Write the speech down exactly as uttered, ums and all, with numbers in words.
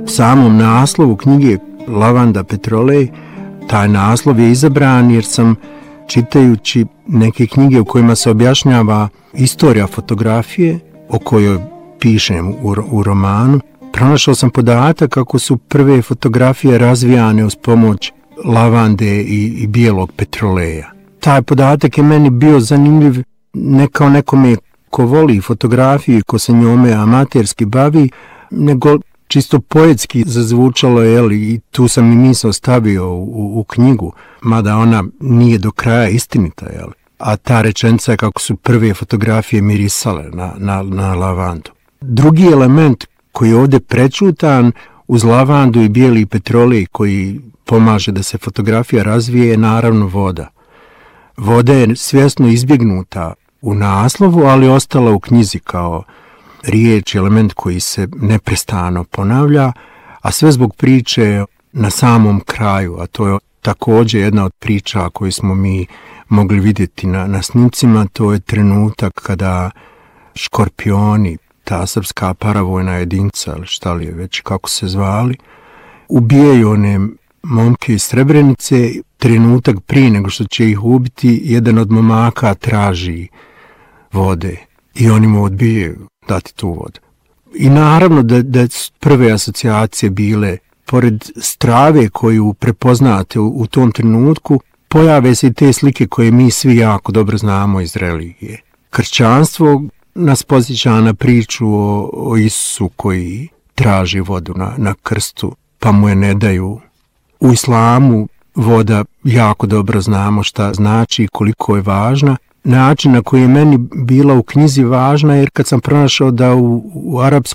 samom naslovu knjige Lavanda Petrolej, taj naslov je izabran jer sam, čitajući neke knjige u kojima se objašnjava istorija fotografije, o kojoj pišem u, u romanu, pronašao sam podatak kako su prve fotografije razvijane uz pomoć lavande i, i bijelog petroleja. Taj podatak je meni bio zanimljiv ne kao nekome ko voli fotografiju i ko se njome amaterski bavi, nego čisto poetski zazvučalo je, jel, i tu sam i misao stavio u, u knjigu, mada ona nije do kraja istinita, jel. A ta rečenica je kako su prve fotografije mirisale na, na, na lavandu. Drugi element koji je ovdje prečutan uz lavandu i bijeli petrolej koji pomaže da se fotografija razvije je naravno voda. Voda je svjesno izbjegnuta u naslovu, ali ostala u knjizi kao riječ, element koji se neprestano ponavlja, a sve zbog priče na samom kraju, a to je također jedna od priča koju smo mi mogli vidjeti na, na snimcima, to je trenutak kada škorpioni, ta srpska paravojna jedinca, ali šta li je već kako se zvali, ubijaju one momke iz Srebrenice. Trenutak prije nego što će ih ubiti, jedan od momaka traži vode i oni mu odbijaju dati tu vodu. I naravno da, da prve asocijacije bile, pored strave koju prepoznate u, u tom trenutku, pojave se i te slike koje mi svi jako dobro znamo iz religije. Kršćanstvo nas podsjeća na priču o, o Isusu koji traži vodu na, na krstu, pa mu je ne daju. U islamu voda jako dobro znamo šta znači i koliko je važna. Način na koji je meni bila u knjizi važna, jer kad sam pronašao da u, u arapskom